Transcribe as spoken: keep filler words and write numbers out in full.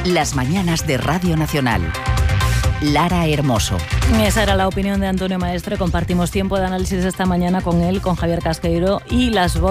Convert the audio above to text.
Las mañanas de Radio Nacional. Lara Hermoso. Esa era la opinión de Antonio Maestre. Compartimos tiempo de análisis esta mañana con él, con Javier Casqueiro y las voces